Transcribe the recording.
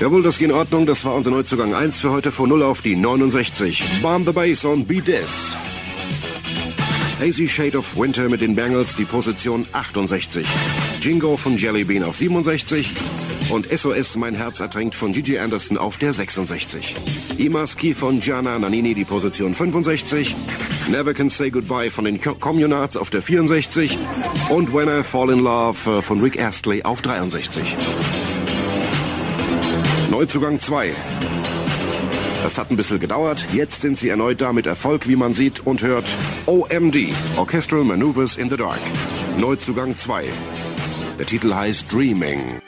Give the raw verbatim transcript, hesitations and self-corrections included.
Jawohl, das geht in Ordnung. Das war unser Neuzugang eins für heute von null auf die neunundsechzig. Bomb the Bass on Beat This. Hazy Shade of Winter mit den Bangles, die Position achtundsechzig. Jingo von Jellybean auf siebenundsechzig. Und S O S Mein Herz ertränkt von Gigi Anderson auf der sechsundsechzig. Imaski von Gianna Nannini, die Position fünfundsechzig. Never Can Say Goodbye von den Communards auf der vierundsechzig. Und When I Fall in Love von Rick Astley auf dreiundsechzig. Neuzugang zwei. Das hat ein bisschen gedauert. Jetzt sind sie erneut da mit Erfolg, wie man sieht und hört. O M D, Orchestral Maneuvers in the Dark. Neuzugang zwei. Der Titel heißt Dreaming.